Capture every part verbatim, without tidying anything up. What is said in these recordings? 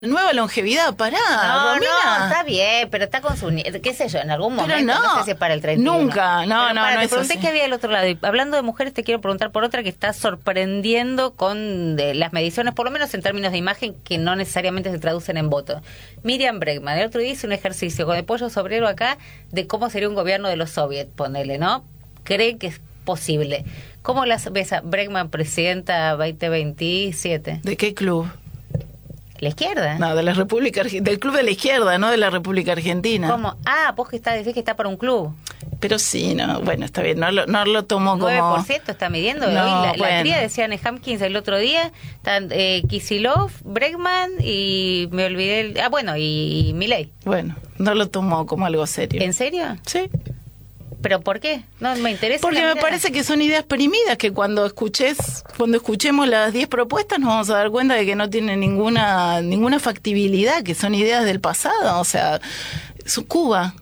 Nueva longevidad, pará, No, Romina. no, está bien, pero está con su nieto, qué sé yo, en algún Pero momento no, no sé si para el treinta y uno. nunca, no, Pero no, para, no te es pregunté así. qué había del otro lado, y hablando de mujeres te quiero preguntar por otra que está sorprendiendo con de, las mediciones, por lo menos en términos de imagen, que no necesariamente se traducen en votos. Miriam Bregman, el otro día hizo un ejercicio con el pollo sobrero acá de cómo sería un gobierno de los soviets, ponele, ¿no? Cree que es posible. ¿Cómo la ves a Bregman presidenta veinte veintisiete? ¿De qué club? ¿La izquierda? No, de la República Argentina, del club de la izquierda, no de la República Argentina. ¿Cómo? Ah, vos que está, decís que está para un club. Pero sí, no, bueno, está bien, no lo, no lo tomo como... nueve por ciento está midiendo. No, hoy la, bueno. la tría decía Hopkins el otro día, están eh, Kicillof, Bregman y me olvidé, el, ah bueno, y, y Milei. Bueno, no lo tomo como algo serio. ¿En serio? Sí. ¿Pero por qué? No me interesa. Porque me parece que son ideas perimidas, que cuando escuches, cuando escuchemos las diez propuestas nos vamos a dar cuenta de que no tienen ninguna ninguna factibilidad, que son ideas del pasado, o sea, su Cuba,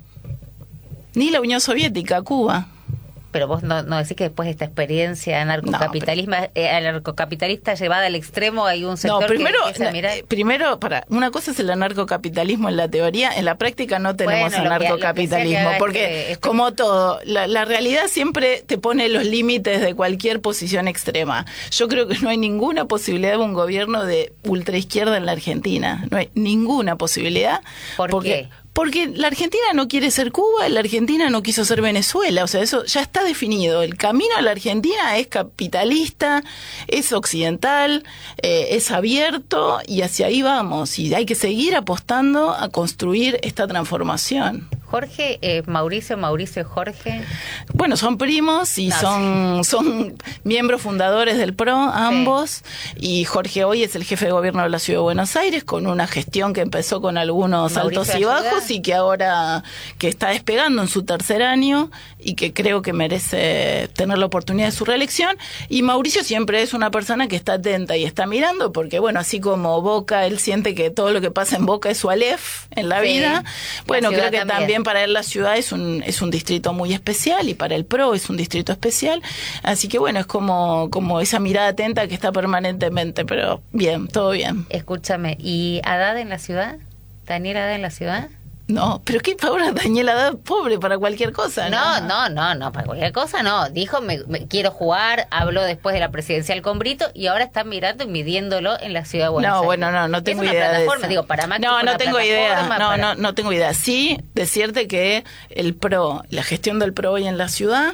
ni la Unión Soviética, Cuba. Pero vos no, no decís que después de esta experiencia anarcocapitalismo, no, pero... eh, anarcocapitalista llevada al extremo hay un sector no, primero, que empieza a mirar... eh, primero, para, una cosa es el anarcocapitalismo en la teoría, en la práctica no tenemos bueno, anarcocapitalismo, lo que, lo que porque que, este... como todo, la, la realidad siempre te pone los límites de cualquier posición extrema. Yo creo que no hay ninguna posibilidad de un gobierno de ultraizquierda en la Argentina, no hay ninguna posibilidad. ¿Por porque, qué? Porque la Argentina no quiere ser Cuba, la Argentina no quiso ser Venezuela, o sea, eso ya está definido. El camino a la Argentina es capitalista, es occidental, eh, es abierto y hacia ahí vamos. Y hay que seguir apostando a construir esta transformación. Jorge, eh, Mauricio, Mauricio y Jorge. Bueno, son primos y no, son, sí. son miembros fundadores del P R O, ambos. Sí. Y Jorge hoy es el jefe de gobierno de la Ciudad de Buenos Aires, con una gestión que empezó con algunos Mauricio altos y bajos ayuda. Y que ahora que está despegando en su tercer año y que creo que merece tener la oportunidad de su reelección. Y Mauricio siempre es una persona que está atenta y está mirando, porque bueno, así como Boca, él siente que todo lo que pasa en Boca es su Aleph en la sí. vida. Bueno, creo que también. también para él la ciudad es un es un distrito muy especial y para el P R O es un distrito especial, así que bueno, es como como esa mirada atenta que está permanentemente, pero bien, todo bien. Escúchame, ¿y Haddad en la ciudad? ¿Daniel Haddad en la ciudad? No, pero qué favor, Daniel Haddad, pobre para cualquier cosa. No, no, no, no, no para cualquier cosa no. Dijo, me, me quiero jugar, habló después de la presidencial con Brito y ahora está mirando y midiéndolo en la ciudad de Buenos no, Aires. No, bueno, no, no tengo es una idea plataforma, de eso. Digo, para Macri no, no tengo idea, no, para... no, no tengo idea. Sí, decirte que el P R O, la gestión del P R O hoy en la ciudad,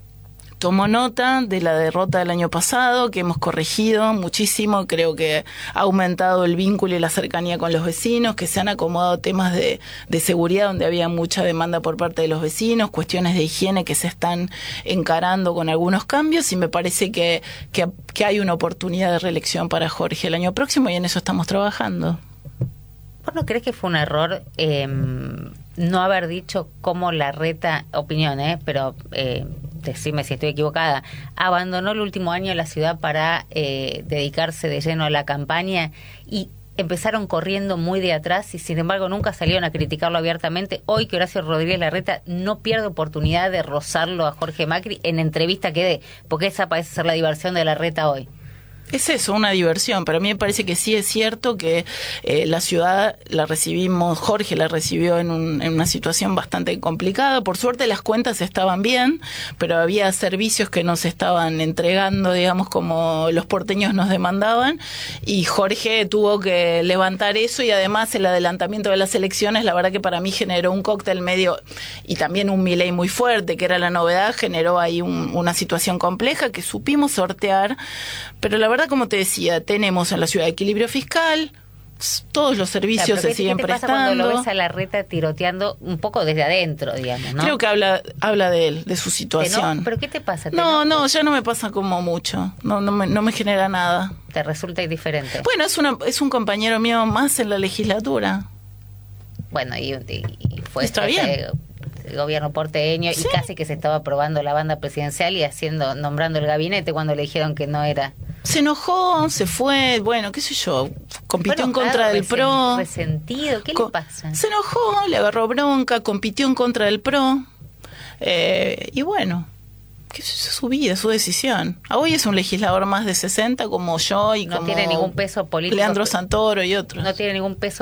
tomó nota de la derrota del año pasado, que hemos corregido muchísimo, creo que ha aumentado el vínculo y la cercanía con los vecinos, que se han acomodado temas de, de seguridad donde había mucha demanda por parte de los vecinos, cuestiones de higiene que se están encarando con algunos cambios y me parece que, que, que hay una oportunidad de reelección para Jorge el año próximo y en eso estamos trabajando. ¿Vos no crees que fue un error eh, no haber dicho cómo Larreta, opinión, eh, pero... Eh, decime si estoy equivocada, abandonó el último año la ciudad para eh, dedicarse de lleno a la campaña y empezaron corriendo muy de atrás y sin embargo nunca salieron a criticarlo abiertamente? Hoy que Horacio Rodríguez Larreta no pierde oportunidad de rozarlo a Jorge Macri en entrevista que dé, porque esa parece ser la diversión de Larreta hoy. Es eso, una diversión, pero a mí me parece que sí es cierto que eh, la ciudad la recibimos, Jorge la recibió en, un, en una situación bastante complicada. Por suerte las cuentas estaban bien, pero había servicios que nos estaban entregando, digamos, como los porteños nos demandaban, y Jorge tuvo que levantar eso y además el adelantamiento de las elecciones, la verdad que para mí generó un cóctel medio, y también un Milei muy fuerte, que era la novedad, generó ahí un, una situación compleja que supimos sortear, pero la verdad, como te decía, tenemos en la ciudad equilibrio fiscal, todos los servicios se siguen prestando. ¿Qué te pasa cuando lo ves a Larreta tiroteando un poco desde adentro, digamos, no? Creo que habla habla de él, de su situación. No, ¿pero qué te pasa? ¿Te no, no, no, ya no me pasa como mucho, no no me, no me genera nada. ¿Te resulta indiferente? Bueno, es una es un compañero mío más en la legislatura. Bueno, y, y fue... Está bien. Ese, el gobierno porteño, sí. Y casi que se estaba aprobando la banda presidencial y haciendo nombrando el gabinete cuando le dijeron que no era. Se enojó, se fue, bueno, qué sé yo, compitió en contra del P R O. Resentido, ¿qué le pasa? Se enojó, le agarró bronca, compitió en contra del P R O, eh, y bueno, que es su vida, su decisión. Hoy es un legislador más de sesenta como yo y no como tiene ningún peso político. Leandro Santoro y otros. No tiene ningún peso